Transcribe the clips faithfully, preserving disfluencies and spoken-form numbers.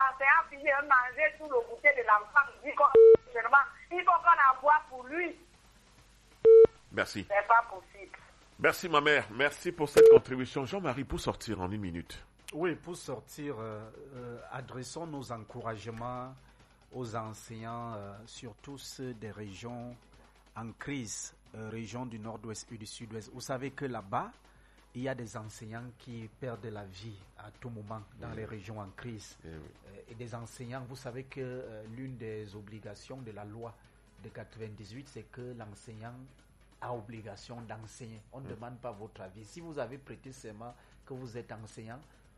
l'enseignant vient manger tout le goûter de l'enfant. Il faut qu'on envoie pour lui. Merci. C'est pas possible. Merci ma mère, merci pour cette contribution. Jean-Marie, pour sortir en une minute. Oui, pour sortir, euh, euh, adressons nos encouragements aux enseignants, euh, surtout ceux des régions en crise, euh, régions du nord-ouest et du sud-ouest. Vous savez que là-bas, il y a des enseignants qui perdent la vie à tout moment dans oui. les régions en crise. Et, oui. euh, et des enseignants, vous savez que euh, l'une des obligations de la loi de quatre-vingt-dix-huit, c'est que l'enseignant a obligation d'enseigner. On ne mmh. demande pas votre avis. Si vous avez prêté serment que vous êtes enseignant,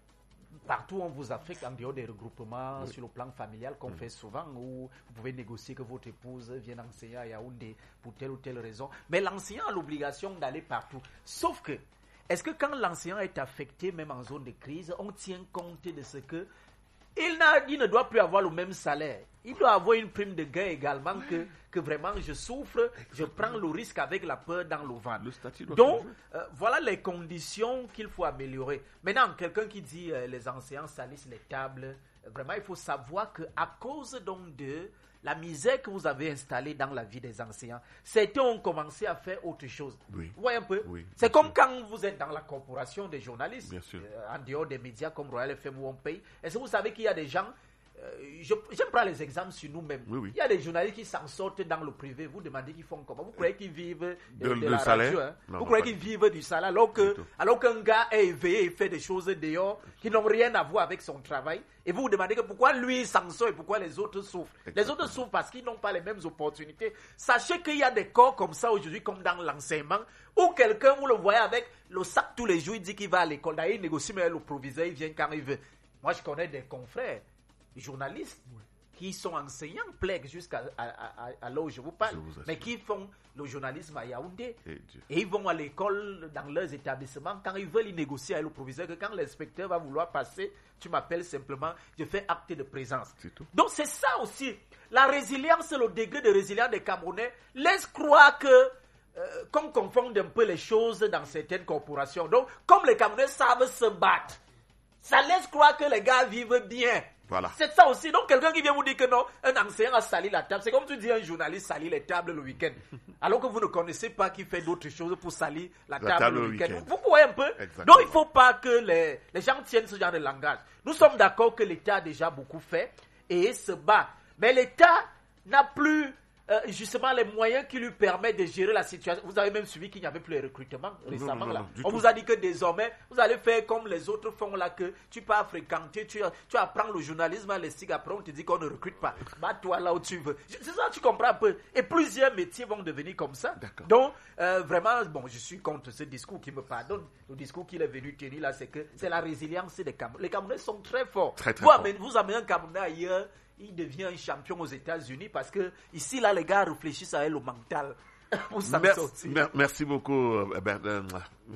partout on vous affecte en dehors des regroupements oui. sur le plan familial qu'on mmh. fait souvent, où vous pouvez négocier que votre épouse vienne enseigner à Yaoundé pour telle ou telle raison. Mais l'enseignant a l'obligation d'aller partout. Sauf que, est-ce que quand l'enseignant est affecté, même en zone de crise, on tient compte de ce que il, n'a, il ne doit plus avoir le même salaire. Il doit avoir une prime de gain également que, que vraiment je souffre, je prends le risque avec la peur dans le ventre. Le statut doit Donc, euh, voilà les conditions qu'il faut améliorer. Maintenant, quelqu'un qui dit euh, les enseignants salissent les tables, vraiment, il faut savoir qu'à cause donc de la misère que vous avez installée dans la vie des enseignants, certains ont commencé à faire autre chose. Oui. Vous voyez un peu oui, c'est comme sûr. Quand vous êtes dans la corporation des journalistes, euh, en dehors des médias comme Royal F M où on paye. Est-ce que vous savez qu'il y a des gens, euh, je, je prends les exemples sur nous-mêmes. Oui, oui. Il y a des journalistes qui s'en sortent dans le privé. Vous demandez qu'ils font comment? Vous croyez qu'ils vivent de, de, de de la salaire radio hein? non, Vous non, croyez qu'ils vivent du salaire alors, que, alors qu'un gars est éveillé et fait des choses dehors qui n'ont rien à voir avec son travail? Et vous vous demandez que pourquoi lui s'en sort et pourquoi les autres souffrent. Exactement. Les autres souffrent parce qu'ils n'ont pas les mêmes opportunités. Sachez qu'il y a des corps comme ça aujourd'hui, comme dans l'enseignement, où quelqu'un, vous le voyez avec le sac tous les jours, il dit qu'il va à l'école. D'ailleurs, il négocie, mais le proviseur, il vient quand il veut. Moi, je connais des confrères, journalistes, oui. qui sont enseignants, plègues jusqu'à à, à, à là où je vous parle, je vous mais qui font le journalisme à Yaoundé. Et, et ils vont à l'école, dans leurs établissements, quand ils veulent, ils négocient avec le proviseur, que quand l'inspecteur va vouloir passer, tu m'appelles simplement, je fais acte de présence. C'est tout. Donc c'est ça aussi. La résilience, le degré de résilience des Camerounais laisse croire que, euh, qu'on confonde un peu les choses dans certaines corporations. Donc, comme les Camerounais savent se battre, ça laisse croire que les gars vivent bien. Voilà. C'est ça aussi. Donc, quelqu'un qui vient vous dire que non, un enseignant a sali la table. C'est comme tu dis un journaliste salit les tables le week-end. Alors que vous ne connaissez pas qui fait d'autres choses pour salir la, la table, table le week-end. Week-end. Vous, vous voyez un peu? Exactement. Donc, il ne faut pas que les, les gens tiennent ce genre de langage. Nous sommes d'accord que l'État a déjà beaucoup fait et se bat. Mais l'État n'a plus euh, justement les moyens qui lui permettent de gérer la situation. Vous avez même suivi qu'il n'y avait plus les recrutements récemment. Non, non, non, là. On tout. Vous a dit que désormais, vous allez faire comme les autres font là, que tu peux fréquenter, tu, tu apprends le journalisme à l'E S T I G, après on te dit qu'on ne recrute pas. Bats-toi là où tu veux. C'est ça, tu comprends un peu. Et plusieurs métiers vont devenir comme ça. D'accord. Donc, euh, vraiment, bon, je suis contre ce discours qui me pardonne. Le discours qu'il est venu tenir là, c'est que c'est la résilience des Camerounais. Les Camerounais sont très forts. Très, très vous, fort. amenez, vous amenez un Camerounais ailleurs, il devient un champion aux États-Unis parce que ici, là, les gars réfléchissent à le mental pour s'en merci, sortir. Mer- merci beaucoup, Bernard.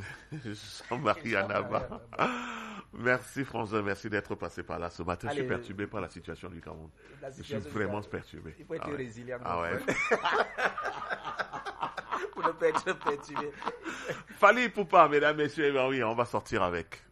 Jean-Marie Anaba. Merci, François. Merci d'être passé par là ce matin. Allez, je suis perturbé par la situation du Cameroun. Je suis vraiment perturbé. Il faut être ah ouais. résilient. Ah ouais. Pour ne pas être perturbé. Fally Ipupa, mesdames, messieurs, ben oui, on va sortir avec.